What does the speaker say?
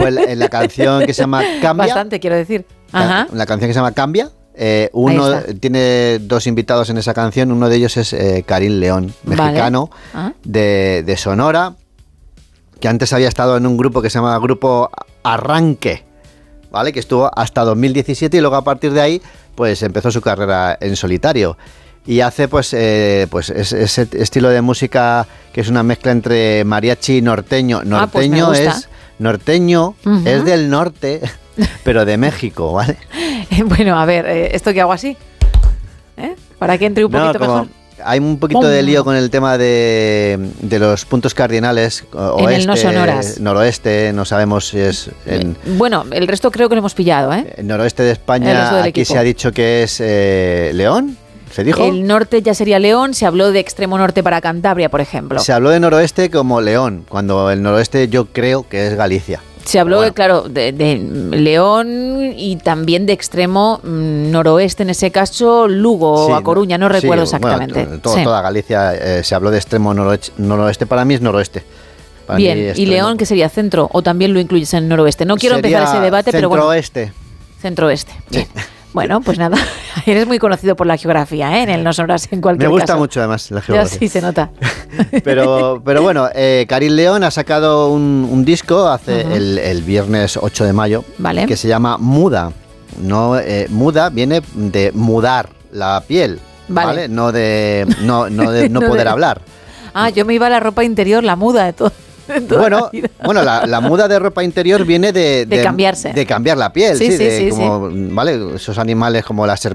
Pues la canción que se llama Cambia. Bastante, quiero decir. Ajá. La canción que se llama Cambia. Uno tiene dos invitados en esa canción. Uno de ellos es Karim León, mexicano, de Sonora, que antes había estado en un grupo que se llama Grupo Arranque, ¿vale? Que estuvo hasta 2017 y luego a partir de ahí pues empezó su carrera en solitario. Y hace pues ese estilo de música que es una mezcla entre mariachi y norteño. Norteño norteño es del norte, pero de México, ¿vale? Bueno, a ver, ¿esto qué hago así? Para que entre un poquito mejor. Hay un poquito de lío con el tema de los puntos cardinales, oeste, en el no sonoras. Noroeste, no sabemos si es... Bueno, el resto creo que lo hemos pillado, El noroeste de España, aquí equipo. Se ha dicho que es León, ¿se dijo? El norte ya sería León, se habló de extremo norte para Cantabria, por ejemplo. Se habló de noroeste como León, cuando el noroeste yo creo que es Galicia. Se habló, claro, de León y también de extremo noroeste, en ese caso Lugo o A Coruña, no recuerdo exactamente. Bueno, toda Galicia se habló de extremo noroeste, para mí es noroeste. Bien, ¿y León qué sería? ¿Centro? ¿O también lo incluyes en noroeste? No quiero empezar ese debate, pero bueno. Centro-oeste. Centro-oeste, bien. Sí. Bueno, pues nada, eres muy conocido por la geografía, en el no sonoras en cualquier caso. Me gusta mucho además la geografía. Ya sí se nota. Pero bueno, Karim León ha sacado un disco hace el viernes 8 de mayo, vale, que se llama Muda. No, muda viene de mudar la piel, ¿vale? No de no poder hablar. Yo me iba a la ropa interior, la muda de todo. Bueno, la muda de ropa interior viene de cambiarse. De cambiar la piel, sí, como, ¿vale? Esos animales como la serpiente